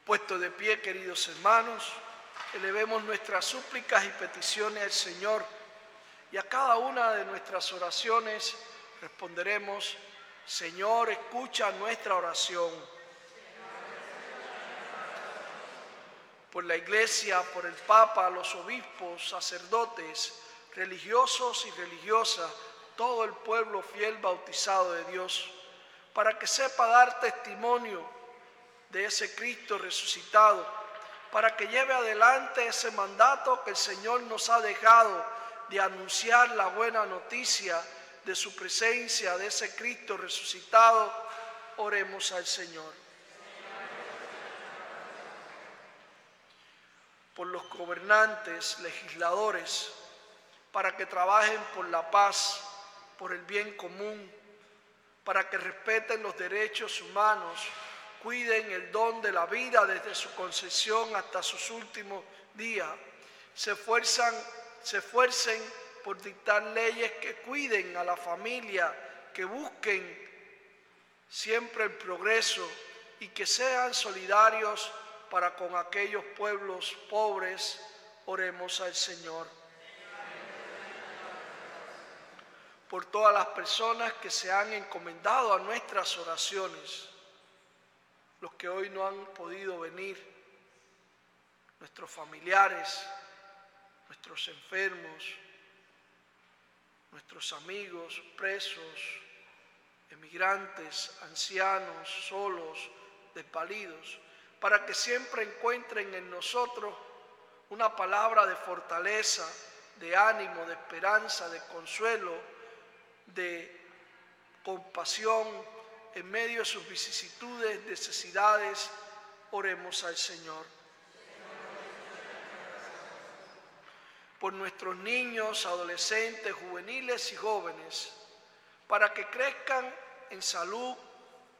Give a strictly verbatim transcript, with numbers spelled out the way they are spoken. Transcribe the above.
Puesto de pie, queridos hermanos, elevemos nuestras súplicas y peticiones al Señor, y a cada una de nuestras oraciones responderemos: Señor, escucha nuestra oración. Por la Iglesia, por el Papa, los obispos, sacerdotes, religiosos y religiosas, todo el pueblo fiel bautizado de Dios, para que sepa dar testimonio de ese Cristo resucitado, para que lleve adelante ese mandato que el Señor nos ha dejado de anunciar la buena noticia de su presencia, de ese Cristo resucitado. Oremos al Señor. Por los gobernantes, legisladores, para que trabajen por la paz, por el bien común, para que respeten los derechos humanos, cuiden el don de la vida desde su concepción hasta sus últimos días, se esfuerzan, se esfuercen por dictar leyes que cuiden a la familia, que busquen siempre el progreso y que sean solidarios para con aquellos pueblos pobres. Oremos al Señor. Por todas las personas que se han encomendado a nuestras oraciones, los que hoy no han podido venir, nuestros familiares, nuestros enfermos, nuestros amigos presos, emigrantes, ancianos, solos, desvalidos, para que siempre encuentren en nosotros una palabra de fortaleza, de ánimo, de esperanza, de consuelo, de compasión en medio de sus vicisitudes, necesidades. Oremos al Señor. Por nuestros niños, adolescentes, juveniles y jóvenes, para que crezcan en salud,